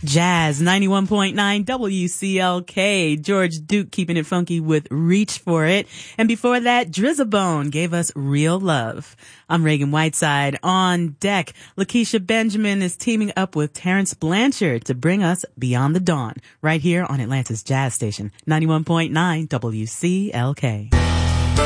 Jazz 91.9 WCLK. George Duke keeping it funky with Reach for It. And before that, Drizzabone gave us Real Love. I'm Reagan Whiteside. On deck, Lakeisha Benjamin is teaming up with Terrence Blanchard to bring us Beyond the Dawn right here on Atlanta's Jazz Station 91.9 WCLK.